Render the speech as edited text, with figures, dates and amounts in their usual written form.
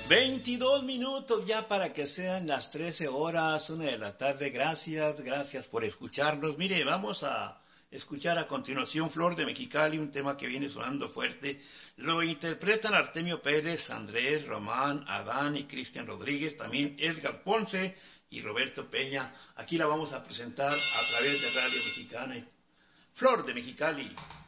22 minutos ya para que sean las 13 horas, 1 de la tarde. Gracias por escucharnos. Mire, vamos a escuchar a continuación Flor de Mexicali, un tema que viene sonando fuerte. Lo interpretan Artemio Pérez, Andrés, Román, Adán y Cristian Rodríguez, también Edgar Ponce y Roberto Peña. Aquí la vamos a presentar a través de Radio Mexicana. Flor de Mexicali.